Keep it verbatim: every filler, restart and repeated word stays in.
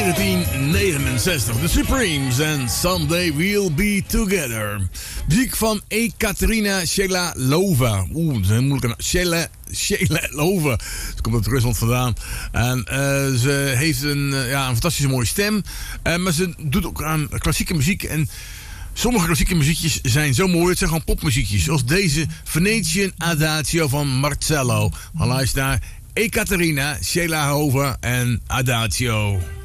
negentien negenenzestig. The Supremes en Someday We'll Be Together. Muziek van Ekaterina Shelalova. Oeh, dat is een moeilijke naam. Shela, Shelalova. Ze komt uit Rusland vandaan. En uh, ze heeft een, uh, ja, een fantastische mooie stem. Uh, maar ze doet ook aan klassieke muziek. En sommige klassieke muziekjes zijn zo mooi. Het zijn gewoon popmuziekjes. Zoals deze Venetian Adagio van Marcello. Maar luister naar Ekaterina Shelalova en Adagio.